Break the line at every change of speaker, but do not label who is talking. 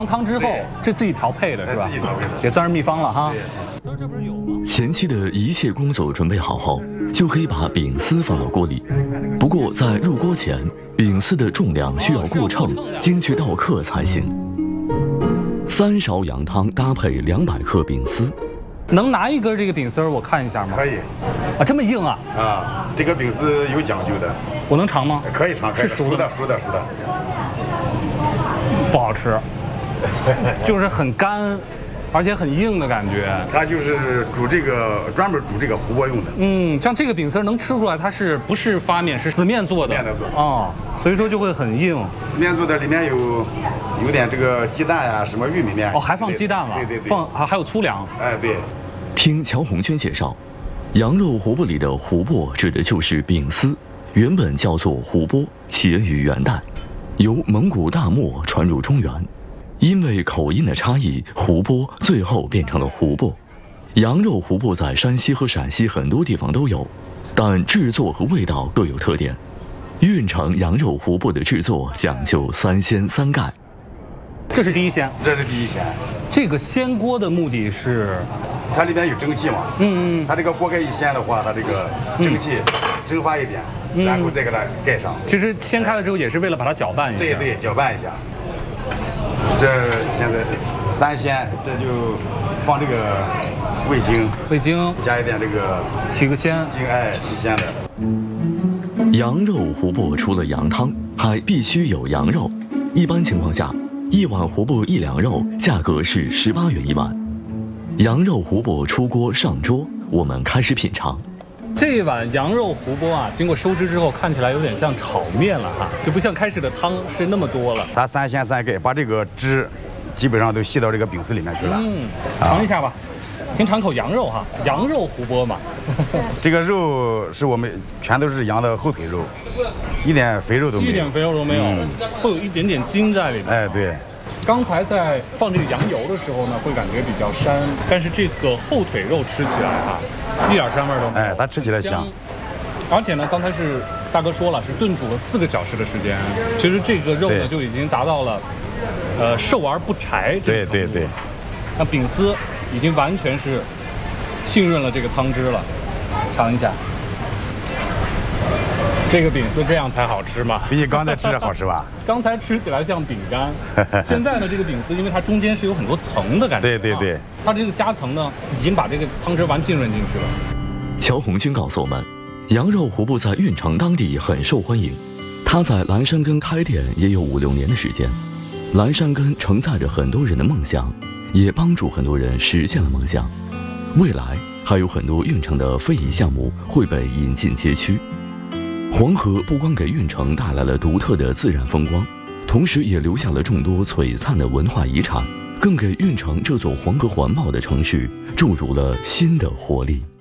汤之后，这自己调配的是吧？
自己调配的，
也算是秘方了哈。
所以这不是有吗？前期的一切工作准备好后，就可以把饼丝放到锅里。不过在入锅前，饼丝的重量需要过秤，精确到克才行。3勺羊汤搭配200克饼丝。
能拿一根这个饼丝我看一下吗？
可以。
啊，这么硬啊！
啊，这个饼丝有讲究的。
我能尝吗？
可以尝，
是熟的，
熟的。
不好吃，就是很干，而且很硬的感觉。
它就是煮这个专门煮这个糊饽用的。
像这个饼丝能吃出来，它是不是发面，是死面做的？
死面的做。
哦，所以说就会很硬。
死面做的里面有点这个鸡蛋呀，什么玉米面。
哦，还放鸡蛋了？
对。
还有粗粮。
哎，对。
听乔红军介绍，羊肉糊饽里的糊饽指的就是饼丝，原本叫做糊饽，起源于元代，由蒙古大漠传入中原。因为口音的差异，糊饽最后变成了糊饽。羊肉糊饽在山西和陕西很多地方都有，但制作和味道各有特点。运城羊肉糊饽的制作讲究3鲜3盖。
这是第一鲜。
这是第一鲜。
这个掀锅的目的是，
它里面有蒸汽嘛。它这个锅盖一掀的话，它这个蒸汽蒸发一点，然后再给它盖上。
其实掀开了之后也是为了把它搅拌一下。
对，搅拌一下。这现在3鲜，这就放这个味精，加一点这个
提个鲜，
提鲜的。
羊肉糊饽除了羊汤，还必须有羊肉。一般情况下，1碗糊饽1两肉，价格是18元1碗。羊肉糊饽出锅上桌，我们开始品尝。
这一碗羊肉糊饽啊，经过收汁之后，看起来有点像炒面了哈，就不像开始的汤是那么多了。
它3鲜3盖，把这个汁基本上都吸到这个饼丝里面去了。
尝一下吧，先尝口羊肉哈，羊肉糊饽嘛。
这个肉是我们全都是羊的后腿肉，一点肥肉都没有。
一点肥肉都没有，会有一点点筋在里面。
哎，对。
刚才在放这个羊油的时候呢，会感觉比较膻，但是这个后腿肉吃起来哈，一点膻味都没有。
哎，它吃起来香。
而且呢，刚才是大哥说了，是炖煮了4个小时的时间。其实这个肉呢就已经达到了，瘦而不柴这个程度。对。那饼丝已经完全是浸润了这个汤汁了，尝一下。这个饼丝这样才好吃嘛？
比你刚才吃的好吃吧？
刚才吃起来像饼干，现在呢这个饼丝，因为它中间是有很多层的感觉。
对。
它这个夹层呢，已经把这个汤汁完浸润进去了。
乔红军告诉我们，羊肉糊饽在运城当地很受欢迎。他在蓝山根开店也有5、6年的时间。蓝山根承载着很多人的梦想，也帮助很多人实现了梦想。未来还有很多运城的非遗项目会被引进街区。黄河不光给运城带来了独特的自然风光，同时也留下了众多璀璨的文化遗产，更给运城这座黄河环抱的城市注入了新的活力。